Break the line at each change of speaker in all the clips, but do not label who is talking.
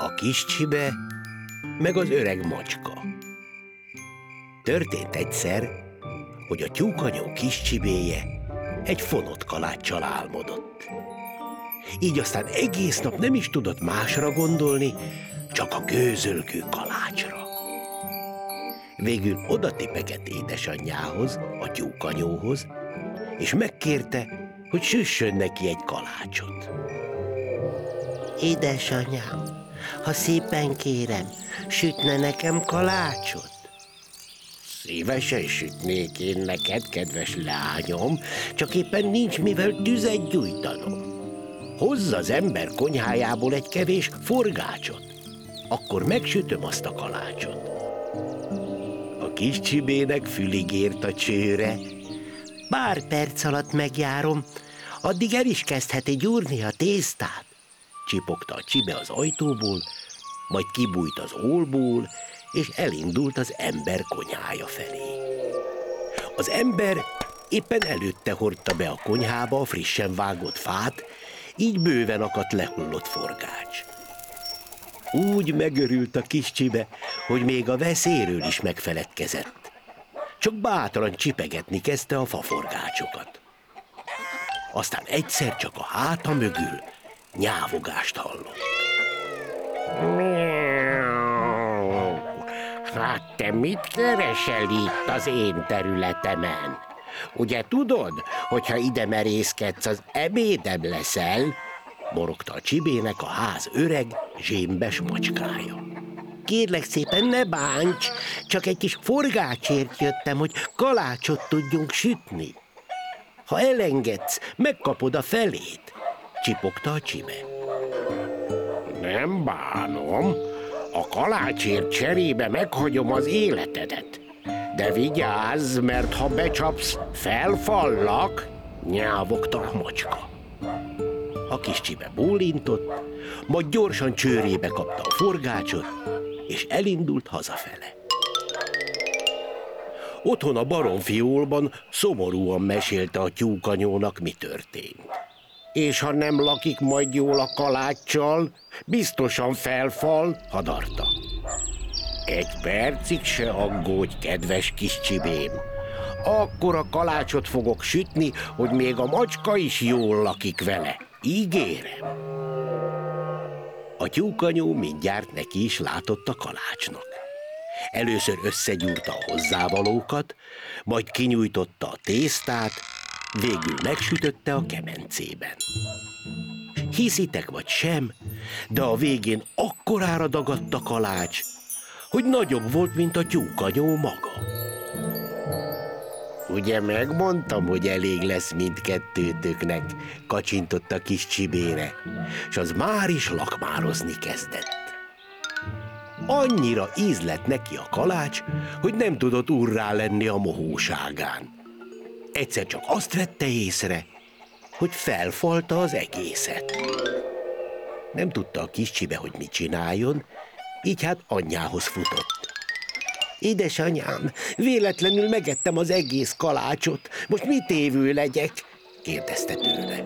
a kis csibe, meg az öreg macska. Történt egyszer, hogy a tyúkanyó kis csibéje egy fonott kaláccsal álmodott. Így aztán egész nap nem is tudott másra gondolni, csak a gőzölgő kalácsra. Végül oda tipegett édesanyjához, a tyúkanyóhoz, és megkérte, hogy süssön neki egy kalácsot. Édesanyám, ha szépen kérem, sütne nekem kalácsot? Szívesen sütnék én neked, kedves lányom, csak éppen nincs mivel tüzet gyújtanom. Hozz az ember konyhájából egy kevés forgácsot, akkor megsütöm azt a kalácsot. A kis csibének fülig ért a csőre. Pár perc alatt megjárom, addig el is kezdheti gyúrni a tésztát. Csipogta a csibe az ajtóból, majd kibújt az ólból, és elindult az ember konyhája felé. Az ember éppen előtte hordta be a konyhába a frissen vágott fát, így bőven akadt lehullott forgács. Úgy megörült a kis csibe, hogy még a veszélyről is megfeledkezett. Csak bátran csipegetni kezdte a faforgácsokat. Aztán egyszer csak a háta mögül nyávogást hallott. Hát te mit keresel itt az én területemen? Ugye tudod, hogyha ide merészkedsz, az ebédem leszel? Morogta a csibének a ház öreg, zsémbes macskája. Kérlek szépen, ne bánts, csak egy kis forgácsért jöttem, hogy kalácsot tudjunk sütni. Ha elengedsz, megkapod a felét, csipogta a csibe. Nem bánom, a kalácsért cserébe meghagyom az életedet. De vigyázz, mert ha becsapsz, felfallak, nyávogta a macska. A kis csibe bólintott, majd gyorsan csőrébe kapta a forgácsot, és elindult hazafele. Otthon a baromfiólban szomorúan mesélte a tyúkanyónak, mi történt. És ha nem lakik majd jól a kaláccsal, biztosan felfal, hadarta. Egy percig se aggódj, kedves kis csibém. Akkora kalácsot fogok sütni, hogy még a macska is jól lakik vele. Ígérem. A tyúkanyó mindjárt neki is látott a kalácsnak. Először összegyúrta a hozzávalókat, majd kinyújtotta a tésztát, végül megsütötte a kemencében. Hiszitek vagy sem, de a végén akkorára dagadt a kalács, hogy nagyobb volt, mint a tyúkanyó maga. Ugye megmondtam, hogy elég lesz mindkettőtöknek, kacsintott a kis csibére, s az már is lakmározni kezdett. Annyira íz lett neki a kalács, hogy nem tudott urrá lenni a mohóságán. Egyszer csak azt vette észre, hogy felfalta az egészet. Nem tudta a kis csibe, hogy mit csináljon, így hát anyjához futott. Édesanyám, véletlenül megettem az egész kalácsot, most mit évő legyek? Kérdezte tőle.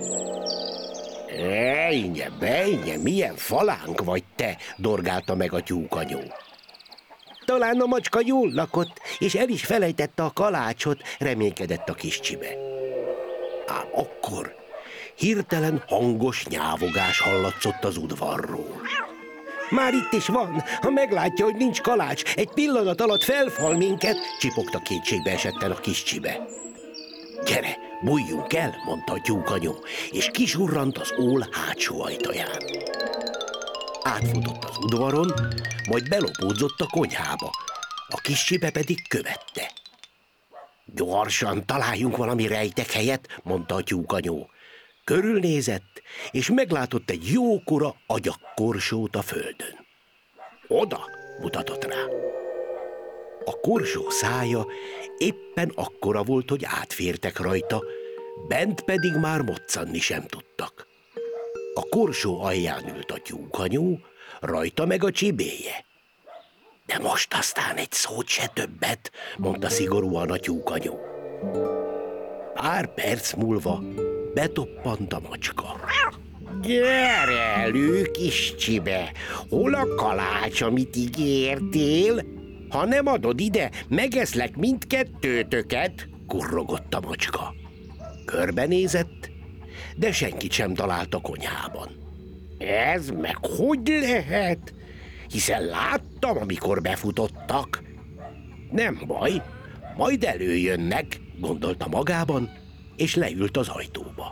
Ejnye, milyen falánk vagy te, dorgálta meg a tyúkanyó. Talán a macska jól lakott, és el is felejtette a kalácsot, reménykedett a kis csibe. Ám akkor hirtelen hangos nyávogás hallatszott az udvarról. Már itt is van, ha meglátja, hogy nincs kalács, egy pillanat alatt felfal minket, csipogta kétségbe esetten a kis csibe. Gyere, bújjunk el, mondta a tyúkanyó, és kisurrant az ól hátsó ajtaján. Átfutott az udvaron, majd belopódzott a konyhába, a kis csibe pedig követte. Gyorsan találjunk valami rejtek helyet, mondta a tyúkanyó. Körülnézett, és meglátott egy jókora agyagkorsót a földön. Oda, mutatott rá. A korsó szája éppen akkora volt, hogy átfértek rajta, bent pedig már moccanni sem tudtak. A korsó alján ült a tyúkanyó, rajta meg a csibéje. De most aztán egy szót se többet, mondta szigorúan a tyúkanyó. Pár perc múlva betoppant a macska. Gyere elő, kis csibe! Hol a kalács, amit ígértél? Ha nem adod ide, megeszlek mindkettőtöket, kurrogott a macska. Körbenézett, de senkit sem talált a konyhában. Ez meg hogy lehet? Hiszen láttam, amikor befutottak. Nem baj, majd előjönnek, gondolta magában, és leült az ajtóba.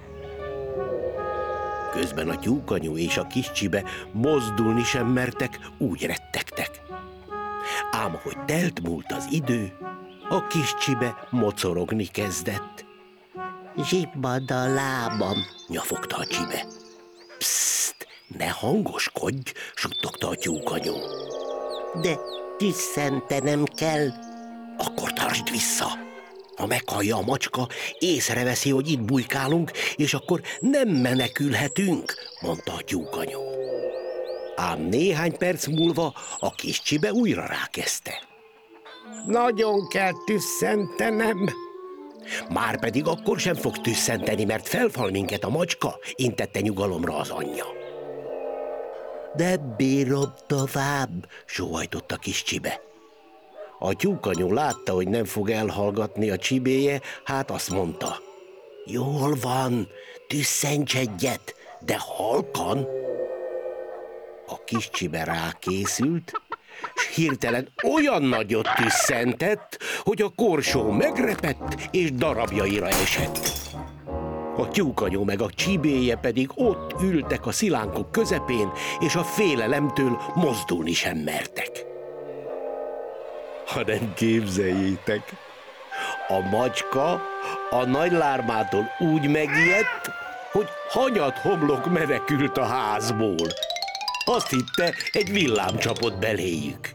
Közben a tyúkanyu és a kis csibe mozdulni sem mertek, úgy rettegtek. Ám ahogy telt múlt az idő, a kis csibe mocorogni kezdett. Zsibbad a lábam, nyafogta a csibe. Pszt, ne hangoskodj, suttogta a tyúkanyu. De tüsszentenem kell. Akkor tartsd vissza. Ha meghallja a macska, észreveszi, hogy itt bujkálunk, és akkor nem menekülhetünk, mondta a tyúkanyu. Ám néhány perc múlva a kis csibe újra rákezdte. Nagyon kell tüsszentenem. Márpedig akkor sem fog tüsszenteni, mert felfal minket a macska, intette nyugalomra az anyja. De bírom tovább, sóhajtott a kis csibe. A tyúkanyu látta, hogy nem fog elhallgatni a csibéje, hát azt mondta. Jól van, tüsszents egyet, de halkan. A kis csibe rákészült, s hirtelen olyan nagyot tüsszentett, hogy a korsó megrepett, és darabjaira esett. A tyúkanyu meg a csibéje pedig ott ültek a szilánkok közepén, és a félelemtől mozdulni sem mertek. Hanem képzeljétek, a macska a nagy lármától úgy megijedt, hogy hanyat homlok menekült a házból. Azt hitte, egy villám csapott beléjük.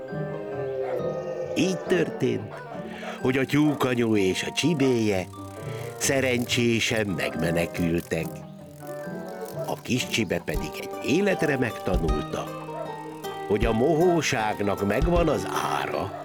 Így történt, hogy a tyúkanyu és a csibéje szerencsésen megmenekültek. A kis csibe pedig egy életre megtanulta, hogy a mohóságnak megvan az ára,